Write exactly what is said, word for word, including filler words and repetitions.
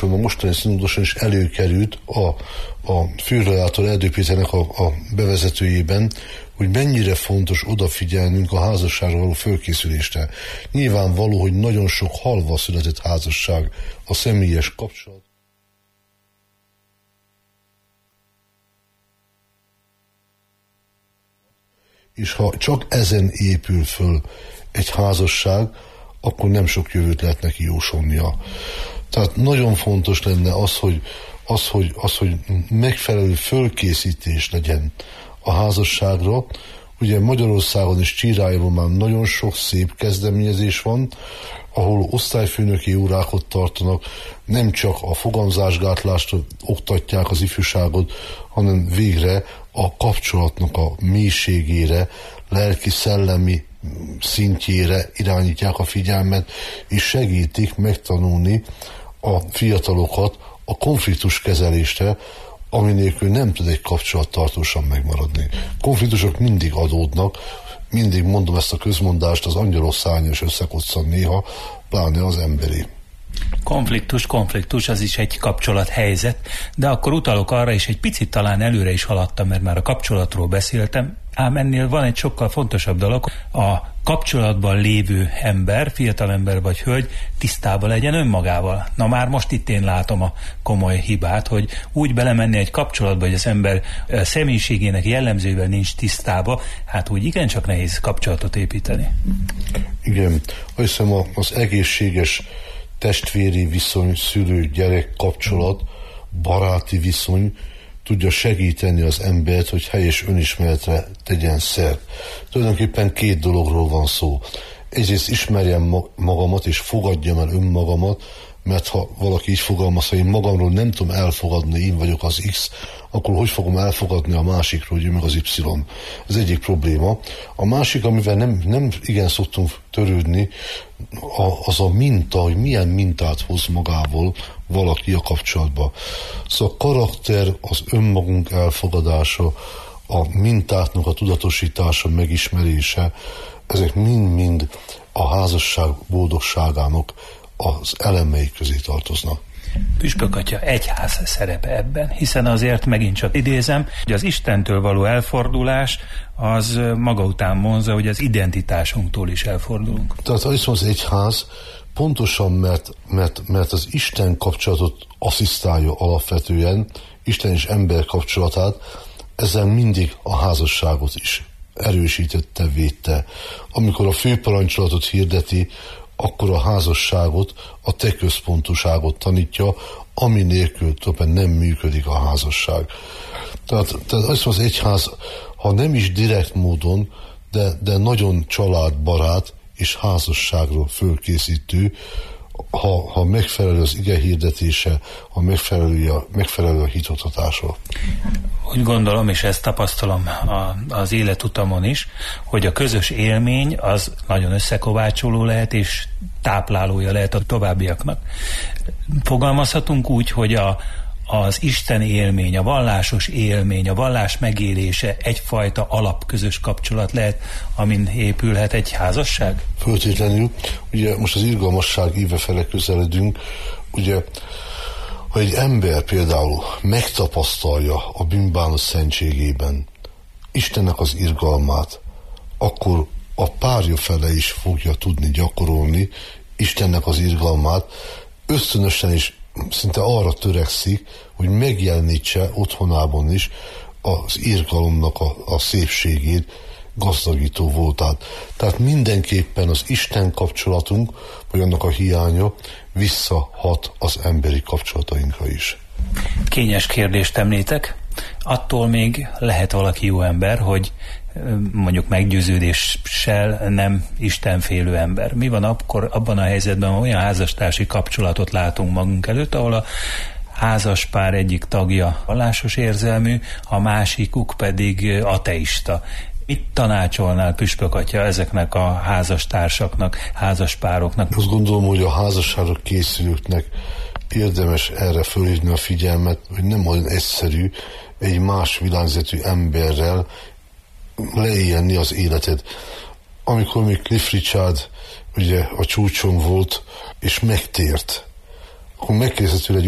a mostani színodoson is előkerült a, a Führerától Erdő Péternek a, a bevezetőjében, hogy mennyire fontos odafigyelnünk a házasságra való fölkészülésre. Nyilvánvaló, hogy nagyon sok halva született házasság, a személyes kapcsolat. És ha csak ezen épül föl egy házasság, akkor nem sok jövőt lehet neki jósolnia. Tehát nagyon fontos lenne az, hogy, az, hogy, az, hogy megfelelő fölkészítés legyen a házasságra. Ugye Magyarországon és Csírájában már nagyon sok szép kezdeményezés van, ahol osztályfőnöki órákat tartanak, nem csak a fogamzásgátlásra oktatják az ifjúságot, hanem végre a kapcsolatnak a mélységére, lelki-szellemi szintjére irányítják a figyelmet, és segítik megtanulni a fiatalokat a konfliktus kezelésre, ami nélkül nem tud egy kapcsolat tartósan megmaradni. Konfliktusok mindig adódnak, mindig mondom ezt a közmondást, az angyalok szárnyas összekoccan néha, pláne az emberi. Konfliktus, konfliktus, az is egy kapcsolathelyzet, de akkor utalok arra, és egy picit talán előre is haladtam, mert már a kapcsolatról beszéltem, ám ennél van egy sokkal fontosabb dolog, a kapcsolatban lévő ember, fiatalember vagy hölgy tisztában legyen önmagával. Na már most itt én látom a komoly hibát, hogy úgy belemenni egy kapcsolatba, hogy az ember személyiségének jellemzővel nincs tisztába, hát úgy igencsak nehéz kapcsolatot építeni. Igen, azt hiszem az egészséges testvéri viszony, szülő-gyerek kapcsolat, baráti viszony tudja segíteni az embert, hogy helyes önismeretre tegyen szert. Tulajdonképpen két dologról van szó. Egyrészt ismerjem magamat, és fogadjam el önmagamat, mert ha valaki így fogalmaz, hogy én magamról nem tudom elfogadni, én vagyok az X, akkor hogy fogom elfogadni a másikról, hogy ő meg az Y. Ez egyik probléma. A másik, amivel nem, nem igen szoktunk törődni, az a minta, hogy milyen mintát hoz magával valaki a kapcsolatba. Szóval a karakter, az önmagunk elfogadása, a mintáknak a tudatosítása, megismerése, ezek mind-mind a házasság boldogságának az elemei közé tartoznak. Püspök atya, egyház szerepe ebben, hiszen azért megint csak idézem, hogy az Istentől való elfordulás az maga után vonzza, hogy az identitásunktól is elfordulunk. Tehát az egyház pontosan, mert, mert, mert az Isten kapcsolatot asszisztálja alapvetően, Isten és ember kapcsolatát, ezzel mindig a házasságot is erősítette, védte. Amikor a főparancsolatot hirdeti, akkor a házasságot, a te központuságot tanítja, ami nélkül többen nem működik a házasság. Tehát, tehát azt az egyház, ha nem is direkt módon, de, de nagyon családbarát és házasságról fölkészítő, ha, ha megfelelő az ige hirdetése, ha megfelelő a, megfelelő a hitoktatása. Úgy gondolom, és ezt tapasztalom a, az életutamon is, hogy a közös élmény az nagyon összekovácsoló lehet, és táplálója lehet a továbbiaknak. Fogalmazhatunk úgy, hogy a, az Isten élmény, a vallásos élmény, a vallás megélése egyfajta alapközös kapcsolat lehet, amin épülhet egy házasság? Föltétlenül, ugye most az irgalmasság íve fele közeledünk, ugye, ha egy ember például megtapasztalja a bűnbánat szentségében Istennek az irgalmát, akkor a párja fele is fogja tudni gyakorolni Istennek az irgalmát, ösztönösen is szinte arra törekszik, hogy megjelenítse otthonában is az irgalomnak a, a szépségét, gazdagító voltát. Tehát mindenképpen az Isten kapcsolatunk, vagy annak a hiánya visszahat az emberi kapcsolatainkra is. Kényes kérdést említek. Attól még lehet valaki jó ember, hogy mondjuk meggyőződéssel nem istenfélő ember. Mi van akkor abban a helyzetben, hogy olyan házastársi kapcsolatot látunk magunk előtt, ahol a házaspár egyik tagja vallásos érzelmű, a másikuk pedig ateista. Mit tanácsolnál, püspök atya, ezeknek a házastársaknak, házaspároknak? Azt gondolom, hogy a házasságra készülőknek érdemes erre fölhívni a figyelmet, hogy nem olyan egyszerű egy más világnézetű emberrel leélni az életed. Amikor még Cliff Richard ugye a csúcson volt, és megtért, akkor megkérdezett tőle egy